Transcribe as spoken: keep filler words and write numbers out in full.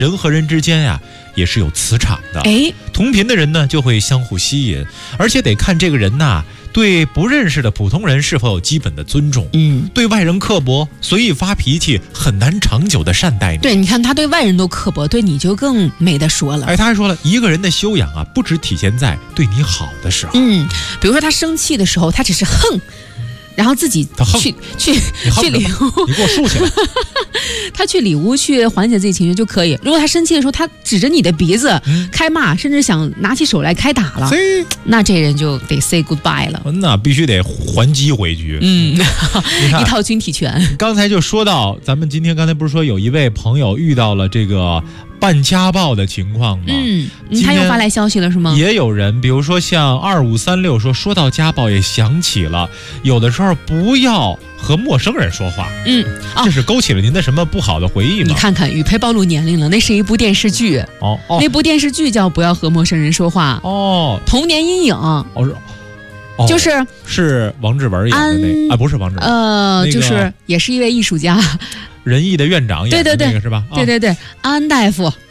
人和人之间呀、啊、也是有磁场的。 哎， 同频的人呢就会相互吸引，而且得看这个人呐对不认识的普通人是否有基本的尊重。 嗯， 对外人刻薄，随意发脾气，很难长久的善待你。 对，你看他对外人都刻薄，对你就更没得说了。 哎，他还说了，一个人的修养啊，不只体现在对你好的时候。 嗯，比如说他生气的时候，他只是哼。然后自己去去去里屋， 你给我竖起来。 他去里屋去缓解自己情绪就可以。如果他生气的时候，他指着你的鼻子、嗯、开骂，甚至想拿起手来开打了，那这人就得 say goodbye 了。 那必须得还击回去。 嗯，一套军体拳。 刚才就说到，咱们今天刚才不是说有一位朋友遇到了这个半家暴的情况吗？ 嗯，他又发来消息了是吗？ 也有人，比如说像二五三六说，说到家暴也想起了，有的时候不要和陌生人说话。 嗯， 哦、这是勾起了您的什么不好的回忆吗？ 你看看，雨培暴露年龄了，那是一部电视剧。 哦哦， 那部电视剧叫《不要和陌生人说话》。 哦， 童年阴影。 哦是。哦、 就是是王志文演的那啊，不是王志文， 呃、 那个， 就是也是一位艺术家， 仁义的院长演的那个是吧？ 对对对，安大夫。